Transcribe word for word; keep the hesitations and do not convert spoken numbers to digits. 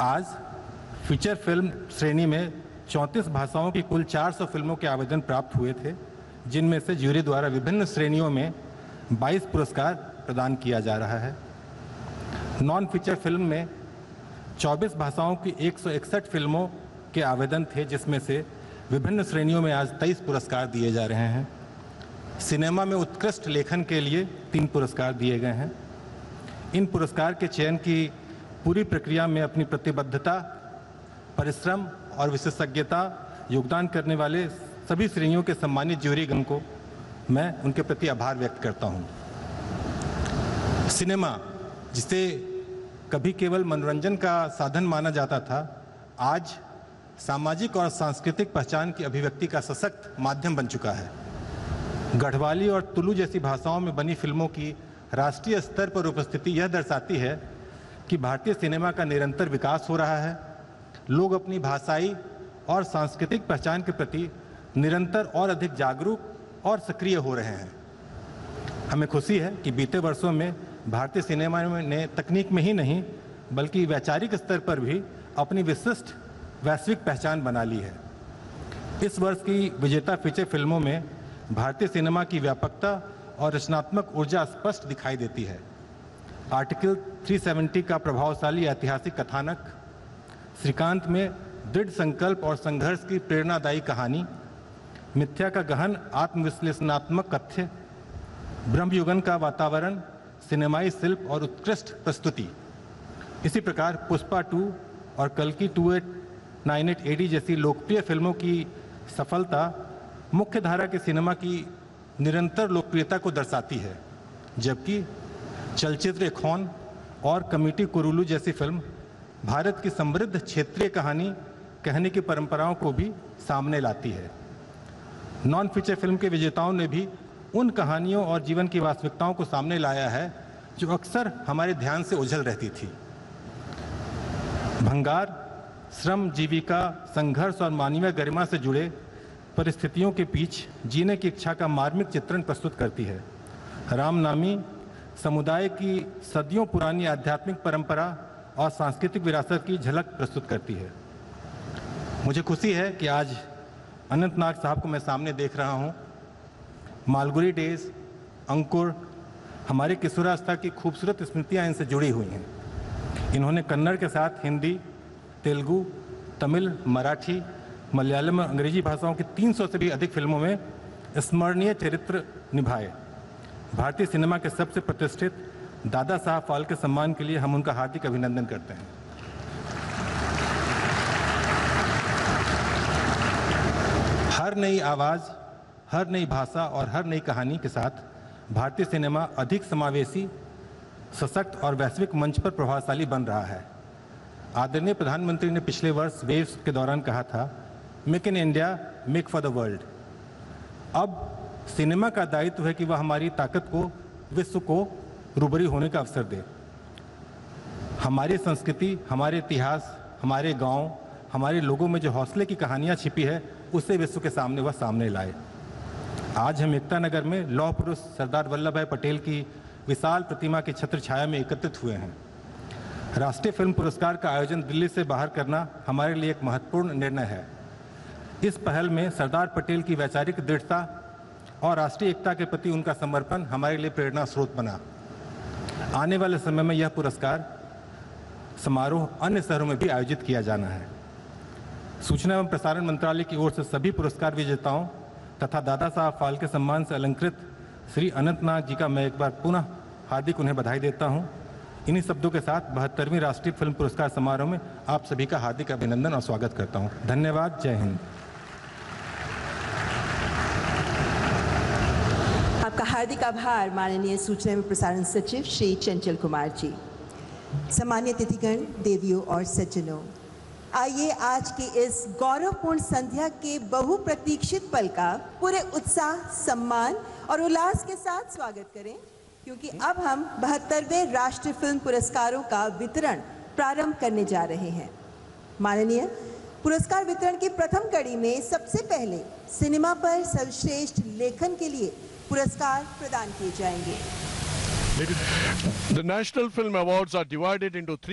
आज feature film श्रेणी में चौंतीस भाषाओं की कुल चार सौ फिल्मों के आवेदन प्राप्त हुए थे, जिनमें से ज्यूरी द्वारा विभिन्न श्रेणियों में बाईस पुरस्कार प्रदान किया जा रहा है। नॉन फीचर फिल्म में चौबीस भाषाओं की एक सौ इकसठ फिल्मों के आवेदन थे, जिसमें से विभिन्न श्रेणियों में आज तेईस पुरस्कार दिए जा रहे हैं। सिनेमा में उत्कृष्ट लेखन के लिए तीन पुरस्कार दिए गए हैं। इन पुरस्कार के चयन की पूरी प्रक्रिया में अपनी प्रतिबद्धता, परिश्रम और विशेषज्ञता योगदान करने वाले सभी श्रेणियों के सम्मानित ज्यूरीगण को मैं उनके प्रति आभार व्यक्त करता हूं। सिनेमा, जिसे कभी केवल मनोरंजन का साधन माना जाता था, आज सामाजिक और सांस्कृतिक पहचान की अभिव्यक्ति का सशक्त माध्यम बन चुका है। गढ़वाली और तुलु जैसी भाषाओं में बनी फिल्मों की राष्ट्रीय स्तर पर उपस्थिति यह दर्शाती है कि भारतीय सिनेमा का निरंतर विकास हो रहा है। लोग अपनी भाषाई और सांस्कृतिक पहचान के प्रति निरंतर और अधिक जागरूक और सक्रिय हो रहे हैं। हमें खुशी है कि बीते वर्षों में भारतीय सिनेमा ने तकनीक में ही नहीं बल्कि वैचारिक स्तर पर भी अपनी विशिष्ट वैश्विक पहचान बना ली है। इस वर्ष की विजेता फीचर फिल्मों में भारतीय सिनेमा की व्यापकता और रचनात्मक ऊर्जा स्पष्ट दिखाई देती है। आर्टिकल तीन सौ सत्तर का प्रभावशाली ऐतिहासिक कथानक, श्रीकांत में दृढ़ संकल्प और संघर्ष की प्रेरणादायी कहानी, मिथ्या का गहन आत्मविश्लेषणात्मक कथ्य, ब्रह्मयुगन का वातावरण, सिनेमाई शिल्प और उत्कृष्ट प्रस्तुति। इसी प्रकार पुष्पा टू और कल्कि अट्ठाईस सौ अट्ठानवे ए डी जैसी लोकप्रिय फिल्मों की सफलता मुख्य धारा के सिनेमा की निरंतर लोकप्रियता को दर्शाती है, जबकि चलचित्र खौन और कमिटी कुरुलू जैसी फिल्म भारत की समृद्ध क्षेत्रीय कहानी कहने की परंपराओं को भी सामने लाती है। नॉन फीचर फिल्म के विजेताओं ने भी उन कहानियों और जीवन की वास्तविकताओं को सामने लाया है जो अक्सर हमारे ध्यान से ओझल रहती थी। भंगार, श्रम, जीविका, संघर्ष और मानवीय गरिमा से जुड़े परिस्थितियों के बीच जीने की इच्छा का मार्मिक चित्रण प्रस्तुत करती है। रामनामी समुदाय की सदियों पुरानी आध्यात्मिक परंपरा और सांस्कृतिक विरासत की झलक प्रस्तुत करती है। मुझे खुशी है कि आज अनंत नाग साहब को मैं सामने देख रहा हूँ। मालगुडी डेज, अंकुर, हमारे किशोरावस्था की खूबसूरत स्मृतियाँ इनसे जुड़ी हुई हैं। इन्होंने कन्नड़ के साथ हिंदी, तेलुगु, तमिल, मराठी, मलयालम और अंग्रेजी भाषाओं की तीन सौ से भी अधिक फिल्मों में स्मरणीय चरित्र निभाए। भारतीय सिनेमा के सबसे प्रतिष्ठित दादा साहब फाल्के के सम्मान के लिए हम उनका हार्दिक अभिनंदन करते हैं। हर नई आवाज़, हर नई भाषा और हर नई कहानी के साथ भारतीय सिनेमा अधिक समावेशी, सशक्त और वैश्विक मंच पर प्रभावशाली बन रहा है। आदरणीय प्रधानमंत्री ने पिछले वर्ष वेव्स के दौरान कहा था, make in India, make for the world. अब सिनेमा का दायित्व है कि वह हमारी ताकत को विश्व को रूबरू होने का अवसर दे। हमारी संस्कृति, हमारे इतिहास, हमारे गांव, हमारे लोगों में जो हौसले की कहानियां छिपी है, उसे विश्व के सामने वह सामने लाए। आज हम एकता नगर में लौह पुरुष सरदार वल्लभ भाई पटेल की विशाल प्रतिमा की छत्र छाया में एकत्रित हुए हैं। राष्ट्रीय फिल्म पुरस्कार का आयोजन दिल्ली से बाहर करना हमारे लिए एक महत्वपूर्ण निर्णय है। इस पहल में सरदार पटेल की वैचारिक दृढ़ता और राष्ट्रीय एकता के प्रति उनका समर्पण हमारे लिए प्रेरणा स्रोत बना। आने वाले समय में यह पुरस्कार समारोह अन्य शहरों में भी आयोजित किया जाना है। सूचना एवं प्रसारण मंत्रालय की ओर से सभी पुरस्कार विजेताओं तथा दादा साहब फाल्के सम्मान से अलंकृत श्री अनंत नाग जी का मैं एक बार पुनः हार्दिक उन्हें बधाई देता हूं। इन्हीं शब्दों के साथ बहत्तरवीं राष्ट्रीय फिल्म पुरस्कार समारोह में आप सभी का हार्दिक अभिनंदन और स्वागत करता हूं। धन्यवाद। जय हिंद। आपका हार्दिक आभार माननीय सूचना एवं प्रसारण सचिव श्री चंचल कुमार जी। सम्मानित अतिथिगण, देवियों और सज्जनों, आइए आज की इस गौरवपूर्ण संध्या के बहुप्रतीक्षित पल का पूरे उत्साह, सम्मान और उल्लास के साथ स्वागत करें, क्योंकि अब हम बहत्तरवें राष्ट्रीय फिल्म पुरस्कारों का वितरण प्रारंभ करने जा रहे हैं। माननीय पुरस्कार वितरण की प्रथम कड़ी में सबसे पहले सिनेमा पर सर्वश्रेष्ठ लेखन के लिए पुरस्कार प्रदान किए जाएंगे। The National Film Awards are divided into three